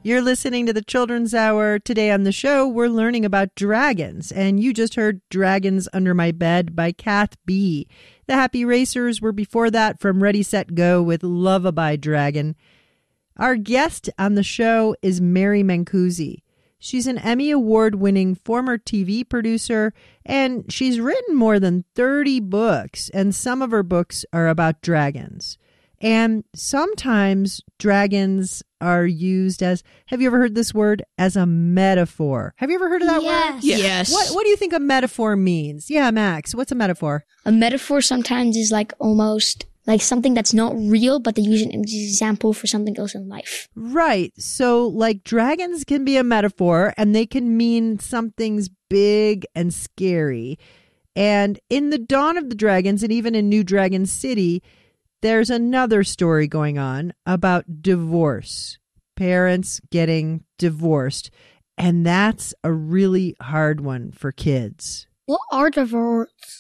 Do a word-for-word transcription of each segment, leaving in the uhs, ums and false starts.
You're listening to the Children's Hour. Today on the show, we're learning about dragons. And you just heard Dragons Under My Bed by Kath B. The Happy Racers were before that from Ready, Set, Go with Lullaby Dragon. Our guest on the show is Mary Mancusi. She's an Emmy Award-winning former T V producer, and she's written more than thirty books, and some of her books are about dragons. And sometimes dragons are used as, have you ever heard this word, as a metaphor? Have you ever heard of that yes. word? Yes. What, what do you think a metaphor means? Yeah, Max, what's a metaphor? A metaphor sometimes is like almost like something that's not real, but they use it as an example for something else in life. Right. So like dragons can be a metaphor and they can mean something's big and scary. And in The Dawn of the Dragons and even in New Dragon City, there's another story going on about divorce, parents getting divorced. And that's a really hard one for kids. What are divorce?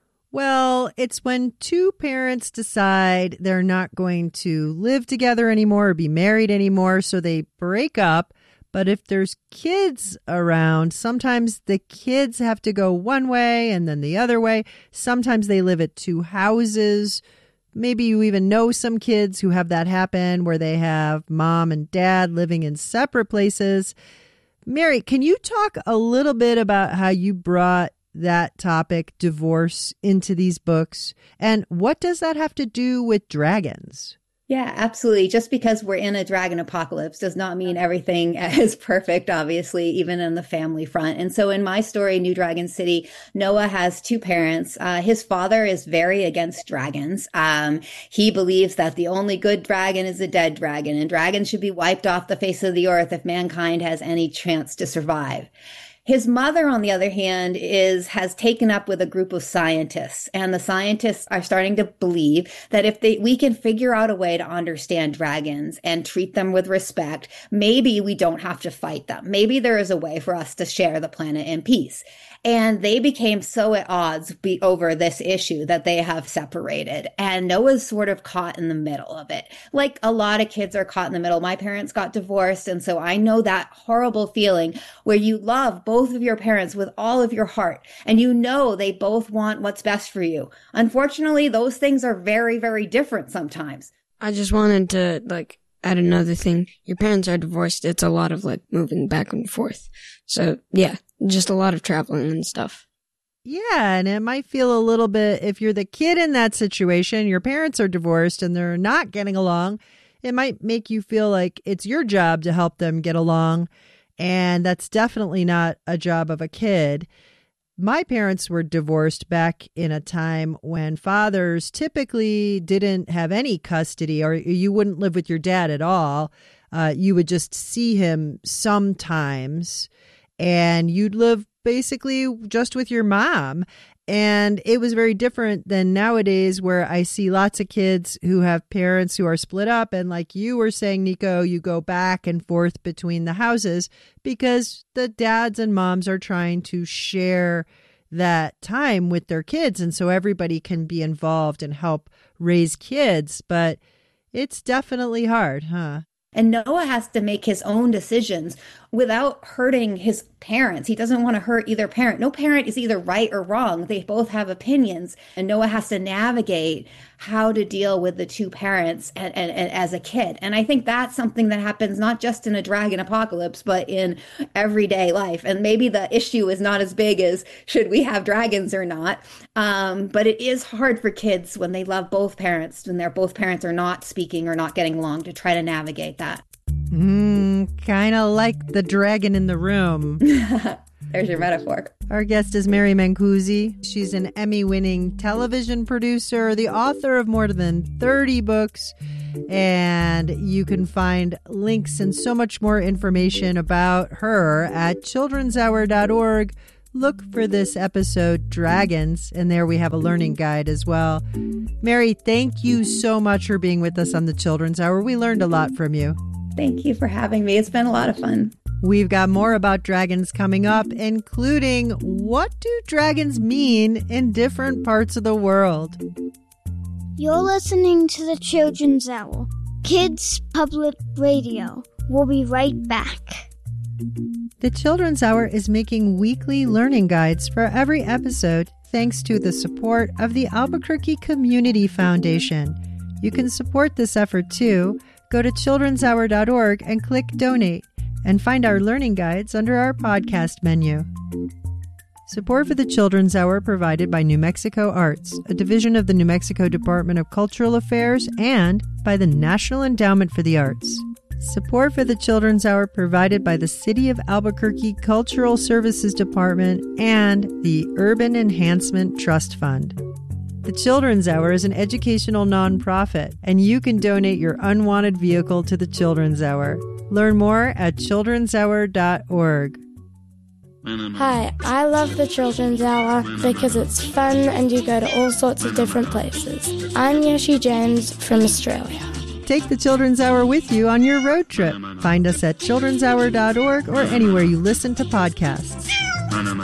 Well, it's when two parents decide they're not going to live together anymore or be married anymore, so they break up. But if there's kids around, sometimes the kids have to go one way and then the other way. Sometimes they live at two houses. Maybe you even know some kids who have that happen where they have mom and dad living in separate places. Mary, can you talk a little bit about how you brought that topic, divorce, into these books? And what does that have to do with dragons? Yeah, absolutely. Just because we're in a dragon apocalypse does not mean everything is perfect, obviously, even in the family front. And so in my story, New Dragon City, Noah has two parents. Uh, his father is very against dragons. Um, he believes that the only good dragon is a dead dragon, and dragons should be wiped off the face of the earth if mankind has any chance to survive. His mother, on the other hand, is has taken up with a group of scientists, and the scientists are starting to believe that if they, we can figure out a way to understand dragons and treat them with respect, maybe we don't have to fight them. Maybe there is a way for us to share the planet in peace. And they became so at odds be over this issue that they have separated. And Noah's sort of caught in the middle of it. Like a lot of kids are caught in the middle. My parents got divorced. And so I know that horrible feeling where you love both of your parents with all of your heart. And you know they both want what's best for you. Unfortunately, those things are very, very different sometimes. I just wanted to, like, add another thing. Your parents are divorced. It's a lot of, like, moving back and forth. So, yeah. Just a lot of traveling and stuff. Yeah, and it might feel a little bit, if you're the kid in that situation, your parents are divorced and they're not getting along, it might make you feel like it's your job to help them get along. And that's definitely not a job of a kid. My parents were divorced back in a time when fathers typically didn't have any custody, or you wouldn't live with your dad at all. Uh, you would just see him sometimes. And you'd live basically just with your mom. And it was very different than nowadays, where I see lots of kids who have parents who are split up. And like you were saying, Nico, you go back and forth between the houses because the dads and moms are trying to share that time with their kids. And so everybody can be involved and help raise kids. But it's definitely hard, huh? And Noah has to make his own decisions without hurting his parents. He doesn't want to hurt either parent. No parent is either right or wrong. They both have opinions. And Noah has to navigate how to deal with the two parents and, and, and as a kid. And I think that's something that happens not just in a dragon apocalypse, but in everyday life. And maybe the issue is not as big as should we have dragons or not. Um, but it is hard for kids when they love both parents, when their both parents are not speaking or not getting along, to try to navigate that. Mm, kind of like the dragon in the room. There's your metaphor. Our guest is Mary Mancusi. She's an Emmy-winning television producer, the author of more than thirty books, and you can find links and so much more information about her at children's hour dot org. Look for this episode, Dragons, and there we have a learning guide as well. Mary, thank you so much for being with us on the Children's Hour. We learned a lot from you. Thank you for having me. It's been a lot of fun. We've got more about dragons coming up, including what do dragons mean in different parts of the world? You're listening to the Children's Hour, Kids Public Radio. We'll be right back. The Children's Hour is making weekly learning guides for every episode thanks to the support of the Albuquerque Community Foundation. You can support this effort too. Go to children's hour dot org and click Donate, and find our learning guides under our podcast menu. Support for the Children's Hour provided by New Mexico Arts, a division of the New Mexico Department of Cultural Affairs, and by the National Endowment for the Arts. Support for the Children's Hour provided by the City of Albuquerque Cultural Services Department and the Urban Enhancement Trust Fund. The Children's Hour is an educational nonprofit, and you can donate your unwanted vehicle to the Children's Hour. Learn more at children's hour dot org. Hi, I love the Children's Hour because it's fun and you go to all sorts of different places. I'm Yoshi James from Australia. Take the Children's Hour with you on your road trip. Find us at children's hour dot org or anywhere you listen to podcasts.